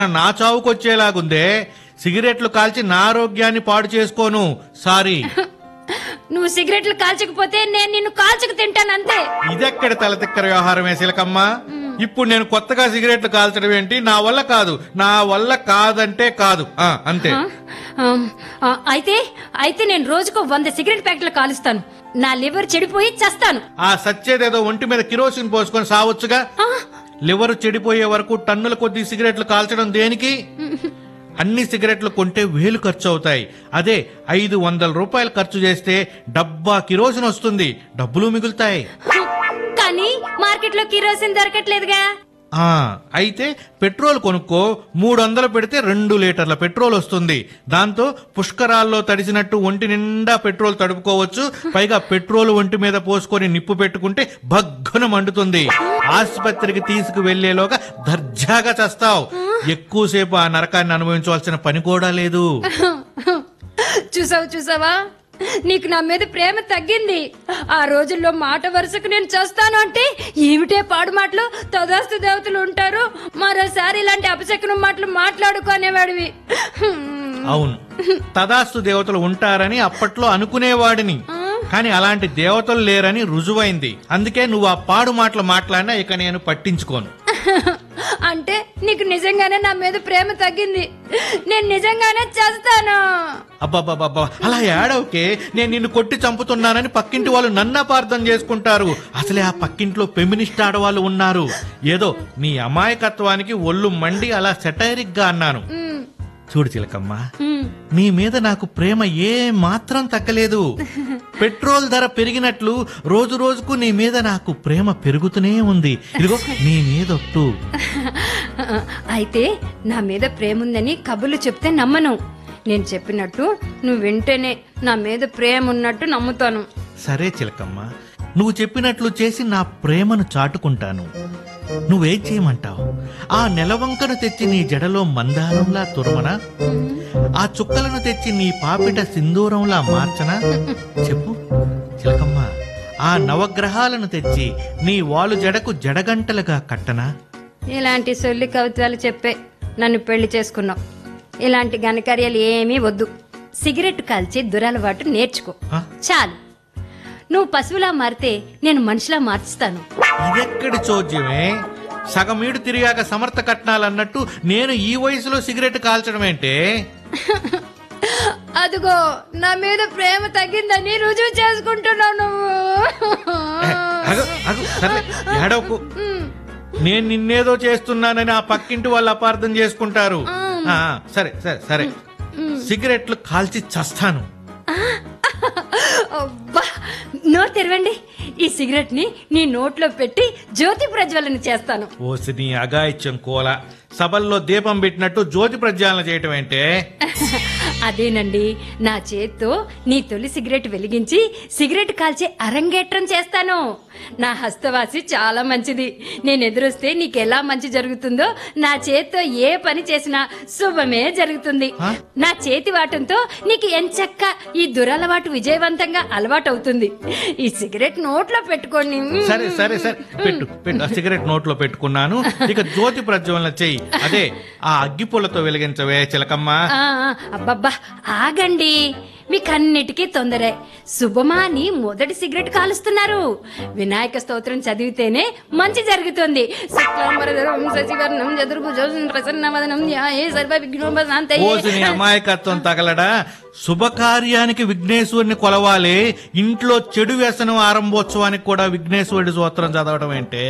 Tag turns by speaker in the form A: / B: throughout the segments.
A: నా చావుకొచ్చేలాగుందే. సిగరెట్లు కాల్చి నా ఆరోగ్యాన్ని పాడు చేసుకోను. సారీ.
B: నువ్వు సిగరెట్లు కాల్చకపోతే నేను నిన్ను కాల్చకు తింటాను అంతే.
A: ఇదెక్కడ తలతిక్కర వ్యవహారమే శిలకమ్మ. ఇప్పుడు నేను కొత్తగా సిగరెట్లు కాల్చడం ఏంటి? నా వల్ల కాదు. నా వల్ల కాదంటే కాదు, అంతే.
B: అయితే అయితే నేను రోజుకు 100 సిగరెట్ ప్యాకెట్లు కాలుస్తాను. నా లివర్ చెడిపోయి చస్తాను.
A: ఆ సచ్చేదేదో ఒంటి మీద కిరోసిన్ పోసుకొని సావచ్చుగా. లివర్ చెడిపోయే వరకు టన్నుల కొద్ది సిగరెట్లు కాల్చడం దేనికి? అన్ని సిగరెట్లు కొంటే 1000 ఖర్చు అవుతాయి. అదే 500 రూపాయలు ఖర్చు చేస్తే డబ్బా కిరోసిన్ వస్తుంది. డబ్బులు మిగులుతాయి.
B: కానీ మార్కెట్లో కిరోసిన్ దొరకట్లేదుగా.
A: అయితే పెట్రోల్ కొనుక్కో. 300 పెడితే 2 లీటర్ల పెట్రోల్ వస్తుంది. దాంతో పుష్కరాల్లో తడిసినట్టు ఒంటి నిండా పెట్రోల్ తడుపుకోవచ్చు. పైగా పెట్రోల్ ఒంటి మీద పోసుకొని నిప్పు పెట్టుకుంటే భగ్గున మండుతుంది. ఆసుపత్రికి తీసుకు వెళ్లేలోగా దర్జాగా చస్తావు. ఎక్కువసేపు ఆ నరకాన్ని అనుభవించవలసిన పని కూడా లేదు.
B: చూసావా, నీకు నా మీద ప్రేమ తగ్గింది. ఆ రోజుల్లో మాట వరుసకు నేను చేస్తాను అంటే ఏమిటే పాడు మాటలు, తదాస్తు దేవతలు ఉంటారు, మరోసారి ఇలాంటి అపశకునం మాటలు మాట్లాడుకునేవాడివి.
A: అవును, తదాస్తు దేవతలు ఉంటారని అప్పట్లో అనుకునేవాడిని. కానీ అలాంటి దేవతలు లేరని రుజువైంది. అందుకే నువ్వు ఆ పాడు మాటలు మాట్లాడినా ఇక నేను పట్టించుకోను.
B: అంటే నీకు నిజంగానే నా మీద ప్రేమ తగ్గింది. నేను నిజంగానే చేస్తాను.
A: అబ్బాబ్బాబ్బా, అలా ఏడవకే. నేను నిన్ను కొట్టి చంపుతున్నానని పక్కింటి వాళ్ళు నన్ను అపార్థం చేసుకుంటారు. అసలే ఆ పక్కింట్లో ఫెమినిస్ట్ ఆడవాళ్ళు ఉన్నారు. ఏదో నీ అమాయకత్వానికి ఒళ్ళు మండి అలా సెటైరిక్ గా అన్నాను. చూడు చిలకమ్మ, నీ మీద నాకు ప్రేమ ఏ మాత్రం తగ్గలేదు. పెట్రోల్ ధర పెరిగినట్లు రోజు రోజుకు నీ మీద నాకు ప్రేమ పెరుగుతూనే ఉంది. ఇదిగో నీ మీదొట్టు.
B: అయితే నా మీద ప్రేమ ఉందని కబుర్లు చెప్తే నమ్మను. నేను చెప్పినట్టు నువ్వు వింటేనే నా మీద ప్రేమ ఉన్నట్టు నమ్ముతాను.
A: సరే చిలకమ్మ, నువ్వు చెప్పినట్లు చేసి నా ప్రేమను చాటుకుంటాను. నువ్వేం చేయమంటావు? ఆ నెలవంకను తెచ్చి నీ జడలో మందారంలా తురమనా? ఆ చుక్కలను తెచ్చి నీ పాపిట సింధూరంలా మార్చనా? చెప్పు చిలకమ్మ. ఆ నవగ్రహాలను తెచ్చి నీ వాలు జడకు జడగంటలుగా కట్టనా?
B: ఇలాంటి సొల్లి కవిత్వాలు చెప్పే నన్ను పెళ్లి చేసుకున్నావు. ఇలాంటి ఘనకార్యాలు ఏమీ వద్దు. సిగరెట్ కాల్చి దురలవాటు నేర్చుకో చాలు. నువ్వు పశువులా మారితే నేను మనిషిలా మార్చుతాను.
A: ఇదెక్కడి చోద్యమే? సగమీడు తిరిగాక సమర్థ కట్నాలన్నట్టు నేను ఈ వయసులో సిగరెట్ కాల్చడం ఏంటే?
B: అదిగో నా మీద ప్రేమ తగ్గిందని రుజువు చేసుకుంటున్నావు నువ్వు.
A: ఏడవకు. నేను నిన్నేదో చేస్తున్నానని ఆ పక్కింటి వాళ్ళు అపార్థం చేసుకుంటారు. సరే సరే సరే, సిగరెట్లు కాల్చి చస్తాను.
B: అబ్బా, నోరు తెరవండి. ఈ సిగరెట్ ని నీ నోట్లో పెట్టి జ్యోతి ప్రజ్వలన చేస్తాను.
A: ఓసి నీ అగాయిత్యం కోల. సభల్లో దీపం పెట్టినట్టు జ్యోతి ప్రజ్వలన చేయటం ఏంటే?
B: అదేనండి, నా చేత్తో నీ తొలి సిగరెట్ వెలిగించి సిగరెట్ కాల్చే అరంగేట్రం చేస్తాను. నా హస్తవాసి చాలా మంచిది. నేను ఎదురొస్తే నీకెలా మంచి జరుగుతుందో నా చేత్తో ఏ పని చేసినా శుభమే జరుగుతుంది. నా చేతి వాటంతో నీకు ఎంచక్క ఈ దురలవాటు విజయవంతంగా అలవాటు అవుతుంది. ఈ సిగరెట్ నోట్లో పెట్టుకోండి.
A: సరే సరే సరే, పెట్టు పెట్టు. సిగరెట్ నోట్లో పెట్టుకున్నాను. ఇక జ్యోతి ప్రజ్వలన చెయ్యి. అదే ఆ అగ్గిపుల్లతో వెలిగించవే చిలకమ్మ.
B: అబ్బబ్బా, ఆగండి. మీకన్నిటికీ తొందరే. శుభమా అని మొదటి సిగరెట్ కాలుస్తున్నారు. వినాయక స్తోత్రం చదివితేనే మంచి జరుగుతుంది.
A: అమాయకత్వం తగలడా? శుభకార్యానికి విఘ్నేశ్వరుని కొలవాలి. ఇంట్లో చెడు వ్యసనం ఆరంభోత్సవానికి కూడా విఘ్నేశ్వరుడి స్తోత్రం చదవడం ఏంటే?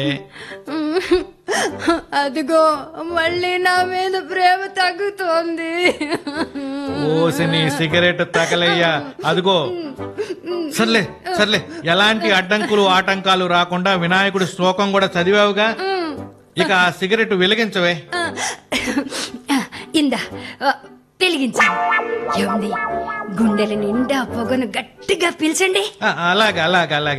B: అదిగో మళ్ళీ నా మీద ప్రేమ తగ్గుతోంది.
A: ఓసిని సిగరెట్ తగలయ్యా. అదిగో సర్లే సర్లే, ఎలాంటి అడ్డంకులు ఆటంకాలు రాకుండా వినాయకుడి శ్లోకం కూడా చదివావుగా. ఇక ఆ సిగరెట్ వెలిగించవే.
B: ఇందా వెలిగించండి. ఏముంది, గుండెల నిండా పొగను గట్టిగా పీల్చండి.
A: అలాగే అలాగే అలాగే.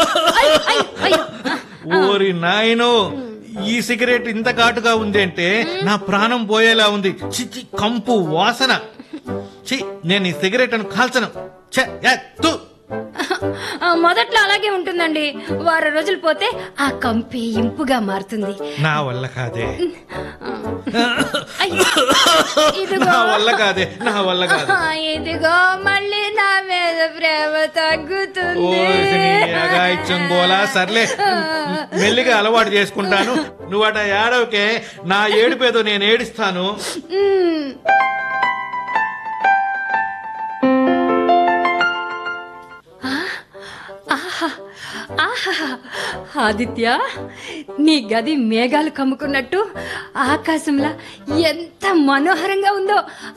A: ఓరి నాయనో, ఈ సిగరెట్ ఇంత ఘాటుగా ఉంది అంటే నా ప్రాణం పోయేలా ఉంది. చిచ్చి, కంపు వాసన. చి, నేను ఈ సిగరెట్ ను కాల్చను.
B: మొదట్లో అలాగే ఉంటుందండి. వారం రోజులు పోతే ఆ కంపి ఇంపుగా మారుతుంది.
A: నా వల్ల కాదే,
B: అయ్యో, ఇదిగో
A: నా వల్ల కాదే, నా వల్ల కాదు.
B: ఇదిగో మళ్ళీ నా మీద ప్రేమ తగ్గుతుంది.
A: అగాయిత్యం గోలా, సర్లే మెల్లిగా అలవాటు చేసుకుంటాను. నువ్వట ఏడవకే, నా ఏడుపేదో నేను ఏడుస్తాను.
B: ఆదిత్య, నీ గది మేఘాలు కమ్ముకున్నట్టు ఆకాశంలా ఎంత మనోహరంగా ఉందో.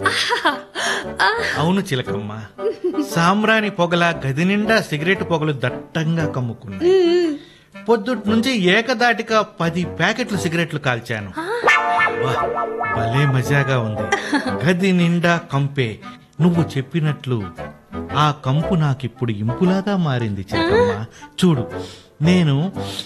A: అవును చిలకమ్మ, సాంబ్రాణి పొగల గది నిండా సిగరెట్ పొగలు దట్టంగా కమ్ముకున్నాయి. పొద్దుటి నుంచి ఏకదాటిగా 10 ప్యాకెట్లు సిగరెట్లు కాల్చాను. వా, భలే మజాగా ఉంది. గది నిండా కంపే. నువ్వు చెప్పినట్లు ఆ కంపు నాకిప్పుడు ఇంపులాగా మారింది చిలకమ్మ. చూడు, నేను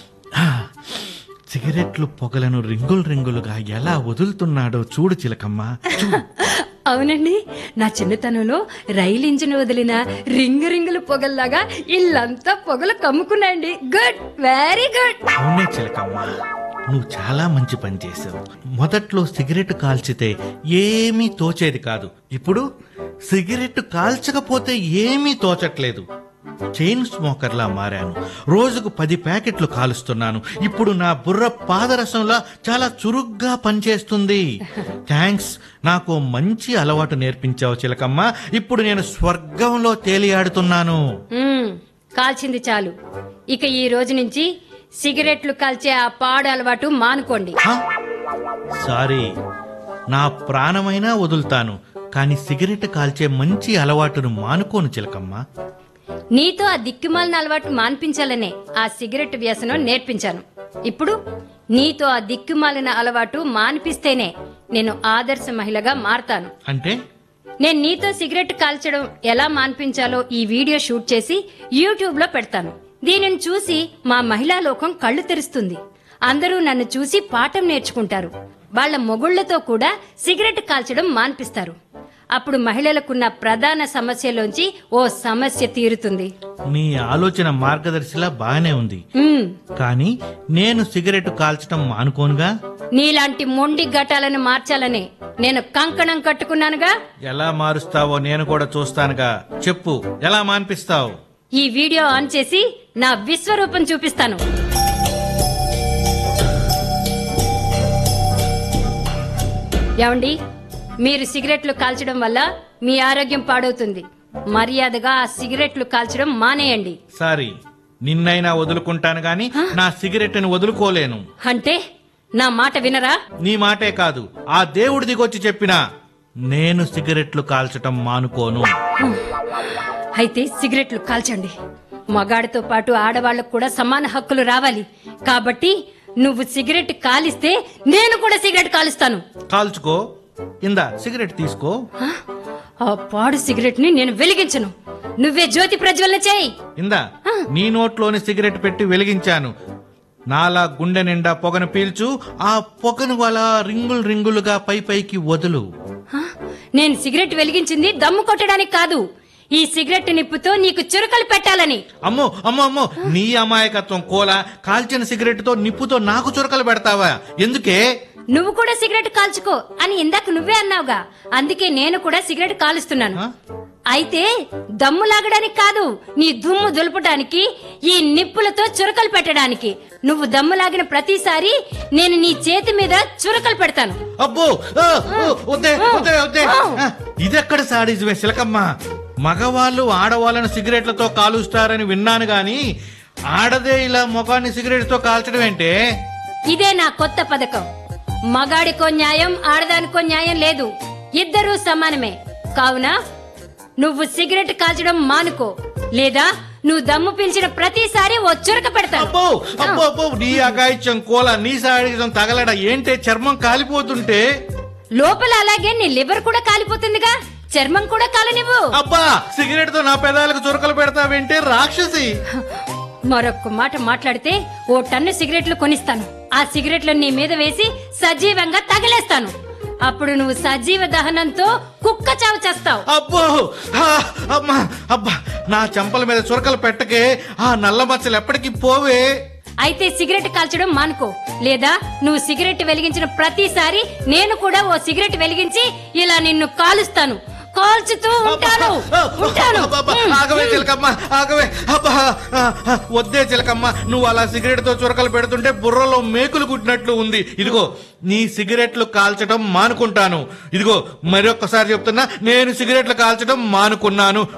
A: సిగరెట్లు పొగలను రింగులు రింగులుగా ఎలా వదులుతున్నాడో చూడు చిలకమ్మ, చూడు.
B: అవునండి, నా చిన్నతనంలో రైలు ఇంజిన్ వదిలిన రింగులు పొగల్లాగా ఇల్లంతా పొగలు కమ్ముకున్నాయండి. Good, very good.
A: అవునే చిలకమ్మ, నువ్వు చాలా మంచి పని చేసావు. మొదట్లో సిగరెట్ కాల్చితే ఏమీ తోచేది కాదు. ఇప్పుడు సిగరెట్ కాల్చకపోతే ఏమీ తోచట్లేదు. చైన్ స్మోకర్లా మారాను. రోజుకు 10 ప్యాకెట్లు కాలుస్తున్నాను. ఇప్పుడు నా బుర్ర పాదరసంలా చాలా చురుగ్గా పనిచేస్తుంది. థ్యాంక్స్, నాకు మంచి అలవాటు నేర్పించావు చిలకమ్మ. ఇప్పుడు నేను స్వర్గంలో తేలియాడుతున్నాను.
B: కాల్చింది చాలు. ఇక ఈ రోజు నుంచి సిగరెట్లు కాల్చే ఆ పాడు అలవాటు మానుకోండి.
A: సారీ, నా ప్రాణమైనా వదులుతాను, కానీ సిగరెట్ కాల్చే మంచి అలవాటును మానుకోను చిలకమ్మ.
B: నీతో ఆ దిక్కుమాలిన అలవాటు మాన్పించాలనే ఆ సిగరెట్ వ్యసనం నేర్పించాను. ఇప్పుడు నీతో ఆ దిక్కుమాలిన అలవాటు మాన్పిస్తేనే నేను ఆదర్శ మహిళగా మారతాను.
A: అంటే
B: నేను నీతో సిగరెట్ కాల్చడం ఎలా మాన్పించాలో ఈ వీడియో షూట్ చేసి యూట్యూబ్ లో పెడతాను. దీనిని చూసి మా మహిళా లోకం కళ్ళు తెరుస్తుంది. అందరూ నన్ను చూసి పాఠం నేర్చుకుంటారు. వాళ్ల మొగుళ్లతో కూడా సిగరెట్ కాల్చడం మాన్పిస్తారు. అప్పుడు మహిళలకున్న ప్రధాన సమస్యలోంచి ఓ సమస్య తీరుతుంది.
A: నీ ఆలోచన మార్గదర్శిలా బాగానే ఉంది, కానీ నేను సిగరెట్ కాల్చడం మానుకోనుగా.
B: నీలాంటి మొండి ఘటాలను మార్చాలని నేను కంకణం కట్టుకున్నానుగా.
A: ఎలా మారుస్తావో నేను కూడా చూస్తానుగా. చెప్పు, ఎలా మాన్పిస్తావు?
B: ఈ వీడియో ఆన్ చేసి నా విశ్వరూపం చూపిస్తాను. ఏమండి, మీరు సిగరెట్లు కాల్చడం వల్ల మీ ఆరోగ్యం పాడవుతుంది. మర్యాదగా ఆ సిగరెట్లు కాల్చడం మానేయండి.
A: సారీ, నిన్నైనా వదులుకుంటాను గాని నా సిగరెట్ని వదులుకోలేను.
B: అంటే నా మాట వినరా?
A: నీ మాటే కాదు, ఆ దేవుడి దిగొచ్చి చెప్పినా నేను సిగరెట్లు కాల్చటం మానుకోను.
B: అయితే సిగరెట్లు కాల్చండి. మగాడితో పాటు ఆడవాళ్లకు కూడా సమాన హక్కులు రావాలి. కాబట్టి నువ్వు సిగరెట్ కాలిస్తే నేను కూడా సిగరెట్ కాలుస్తాను.
A: కాల్చుకో, ఇందా సిగరెట్ తీసుకో.
B: ఆ పాడు సిగరెట్ ని నేను వెలిగించను. నువ్వే జ్యోతి ప్రజ్వలన చేయి.
A: ఇందా, నీ నోట్లోని సిగరెట్ పెట్టి వెలిగించాను. నాలా గుండె నిండా పొగను పీల్చు. ఆ పొగను అలా రింగులు రింగులుగా పైకి వదులు.
B: నేను సిగరెట్ వెలిగించింది దమ్ము కొట్టడానికి కాదు, ఈ సిగరెట్ నిప్పుతో నీకు చురకలు పెట్టాలని.
A: అమ్మో అమ్మో అమ్మో, నీ అమాయకత్వం కోలా. కాల్చిన సిగరెట్ తో నిప్పుతో నాకు చురకలు పెడతావా? ఎందుకే?
B: నువ్వు కూడా సిగరెట్ కాల్చుకో అని ఇందాక నువ్వే అన్నావుగా. అందుకే నేను కూడా సిగరెట్ కాలుస్తున్నాను. అయితే దమ్ము లాగడానికి కాదు, నీ దుమ్ము దులపడానికి, ఈ నిప్పులతో చురకలు పెట్టడానికి. నువ్వు దమ్ము లాగిన ప్రతిసారి నేను నీ చేతి మీద చురకలు పెడతాను.
A: అబ్బో, ఇదెక్కడ సాడిజమే చిలకమ్మ? మగవాళ్ళు ఆడవాళ్ళను సిగరెట్లతో కాలుస్తారని విన్నాను గాని ఆడదే ఇలా మొగాన్ని సిగరెట్ తో కాల్చడం ఏంటే?
B: ఇదే నా కొత్త పథకం. మగాడికో న్యాయం, ఆడదానికో న్యాయం లేదు. ఇద్దరూ సమానమే. కావున నువ్వు సిగరెట్ కాల్చడం మానుకో, లేదా నువ్వు దమ్ము పీల్చిన ప్రతిసారి ఓ చురక పెడతావు.
A: అబ్బో అబ్బో అబ్బో, నీ అగాయిత్యం కోలా, నీ సాడిజం తగలడా ఏంటే? చర్మం కాలిపోతుంటే
B: లోపల అలాగే నీ లివర్ కూడా కాలిపోతుందిగా, చర్మం కూడా కాలనివ్వు.
A: అబ్బా, సిగరెట్ తో నా పెదాలకు చురకలు పెడతావేంటే రాక్షసి?
B: మరొక్క మాట మాట్లాడితే ఓ టన్ను సిగరెట్లు కొనిస్తాను. ఆ సిగరెట్లు నీ మీద వేసి సజీవంగా తగిలేస్తాను. అప్పుడు నువ్వు సజీవ దహనంతో కుక్క చావు చేస్తావు.
A: అబ్బో ఆ, అమ్మా అబ్బా నా చెంపల మీద చురకలు పెట్టకే, ఆ నల్ల మచ్చలు ఎప్పటికీ పోవే.
B: అయితే సిగరెట్ కాల్చడం మానుకో, లేదా నువ్వు సిగరెట్ వెలిగించిన ప్రతిసారి నేను కూడా ఓ సిగరెట్ వెలిగించి ఇలా నిన్ను కాలుస్తాను, కాల్చుతూ ఉంటాను.
A: ఆగవే చిలకమ్మ, ఆగవే. అబ్బా వద్దే చిలకమ్మ, నువ్వు అలా సిగరెట్ తో చురకలు పెడుతుంటే బుర్రలో మేకులు కుట్టినట్లు ఉంది. ఇదిగో నీ సిగరెట్లు కాల్చడం మానుకుంటాను. ఇదిగో మరొక్కసారి చెప్తున్నా, నేను సిగరెట్లు కాల్చడం మానుకున్నాను.